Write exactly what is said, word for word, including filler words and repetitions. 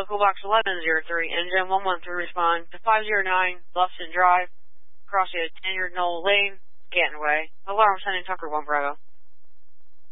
Echo Box eleven zero three, Engine one one three, respond to five zero nine, Bluffton Drive, crossing at ten-year Knoll Lane, Canton Way. Alarm sending Tucker one Bravo.